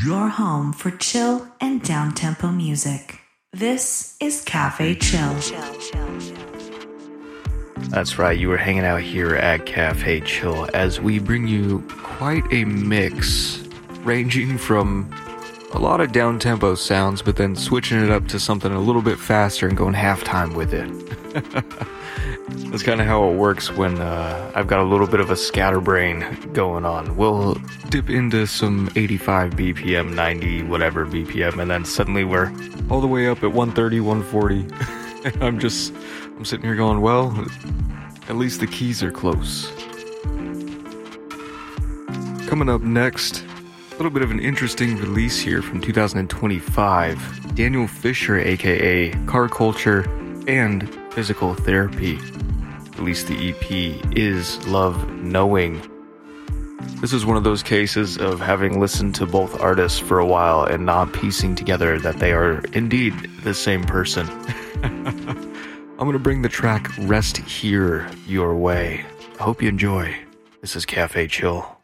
Your home for chill and down-tempo music. This is Cafe Chill. That's right, you were hanging out here at Cafe Chill as we bring you quite a mix, ranging from a lot of down-tempo sounds, but then switching it up to something a little bit faster and going halftime with it. That's kind of how it works when I've got a little bit of a scatterbrain going on. We'll dip into some 85 BPM, 90 whatever BPM, and then suddenly we're all the way up at 130, 140. And I'm sitting here going, well, at least the keys are close. Coming up next, a little bit of an interesting release here from 2025. Daniel Fisher, aka Car Culture and Physical Therapy, released the EP Is Love Knowing. This is one of those cases of having listened to both artists for a while and not piecing together that they are indeed the same person. I'm going to bring the track Rest Here your way. I hope you enjoy. This is Cafe Chill.